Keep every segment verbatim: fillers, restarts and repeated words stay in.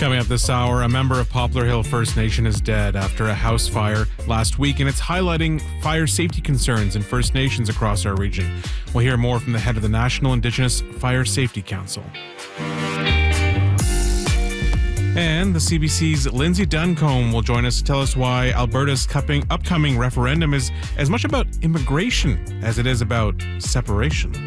Coming up this hour, a member of Poplar Hill First Nation is dead after a house fire last week, and it's highlighting fire safety concerns in First Nations across our region. We'll hear more from the head of the National Indigenous Fire Safety Council. And the C B C's Lindsay Duncombe will join us to tell us why Alberta's cupping, upcoming referendum is as much about immigration as it is about separation.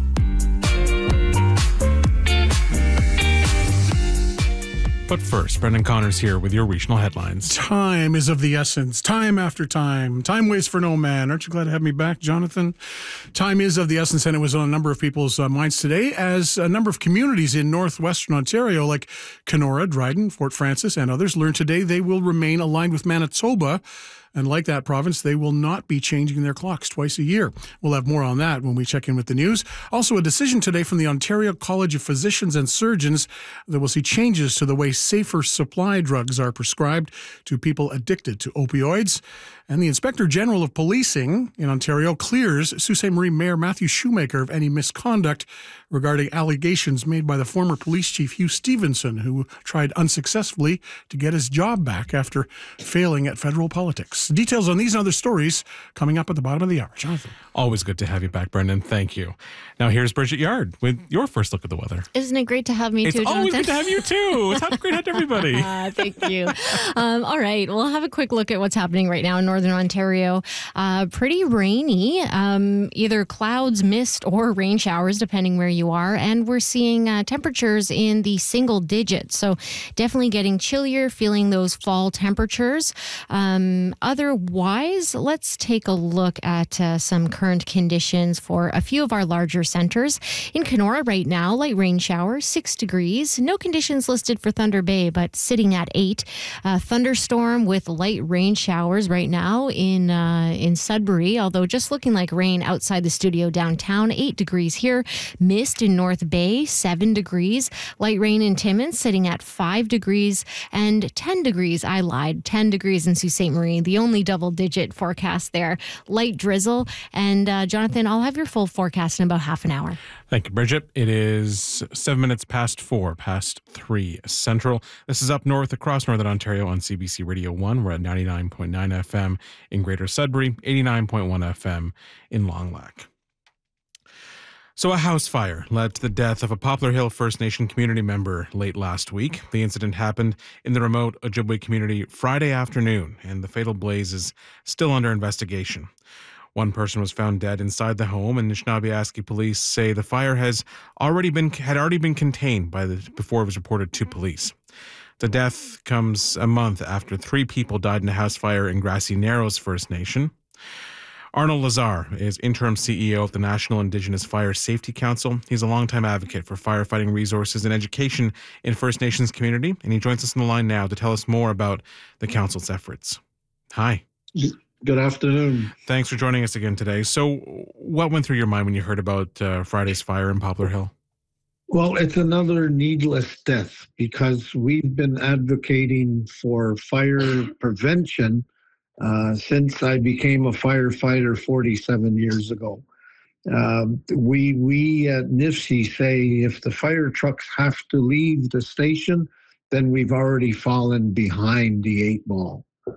But first, Brendan Connors here with your regional headlines. Time is of the essence. Time after time. Time waits for no man. Aren't you glad to have me back, Jonathan? Time is of the essence, and it was on a number of people's uh, minds today as a number of communities in northwestern Ontario, like Kenora, Dryden, Fort Frances, and others, learned today they will remain aligned with Manitoba. And like that province, they will not be changing their clocks twice a year. We'll have more on that when we check in with the news. Also, a decision today from the Ontario College of Physicians and Surgeons that will see changes to the way safer supply drugs are prescribed to people addicted to opioids. And the Inspector General of Policing in Ontario clears Sault Ste. Marie Mayor Matthew Shoemaker of any misconduct regarding allegations made by the former police chief Hugh Stevenson, who tried unsuccessfully to get his job back after failing at federal politics. Details on these and other stories coming up at the bottom of the hour. Jonathan. Always good to have you back, Brendan. Thank you. Now here's Bridget Yard with your first look at the weather. Isn't it great to have me it's too, Jonathan? It's always good to have you too. It's great to have everybody. Uh, thank you. Um, all right, we'll have a quick look at what's happening right now in Northern Ontario. Uh, pretty rainy, um, either clouds, mist, or rain showers, depending where you are. And we're seeing uh, temperatures in the single digits. So definitely getting chillier, feeling those fall temperatures. Um, otherwise, let's take a look at uh, some current conditions for a few of our larger centers. In Kenora right now, light rain shower, six degrees. No conditions listed for Thunder Bay, but sitting at eight. Uh, thunderstorm with light rain showers right now in uh, in Sudbury, although just looking like rain outside the studio downtown, eight degrees here. Mist in North Bay, seven degrees. Light rain in Timmins sitting at five degrees and ten degrees. I lied, ten degrees in Sault Ste. Marie, the only double-digit forecast there. Light drizzle. And uh, Jonathan, I'll have your full forecast in about half an hour. Thank you, Bridget. It is seven minutes past four, past three Central. This is up north across Northern Ontario on C B C Radio one. We're at ninety-nine point nine F M in Greater Sudbury, eighty-nine point one F M in Long Lac. So a house fire led to the death of a Poplar Hill First Nation community member late last week. The incident happened in the remote Ojibwe community Friday afternoon, and the fatal blaze is still under investigation. One person was found dead inside the home, and Anishinaabe police say the fire has already been had already been contained by the before it was reported to police. The death comes a month after three people died in a house fire in Grassy Narrows First Nation. Arnold Lazar is interim C E O of the National Indigenous Fire Safety Council. He's a longtime advocate for firefighting resources and education in First Nations community, and he joins us on the line now to tell us more about the council's efforts. Hi. Good afternoon. Thanks for joining us again today. So what went through your mind when you heard about uh, Friday's fire in Poplar Hill? Well, it's another needless death because we've been advocating for fire prevention uh, since I became a firefighter forty-seven years ago. Uh, we we at N I F C say if the fire trucks have to leave the station, then we've already fallen behind the eight ball.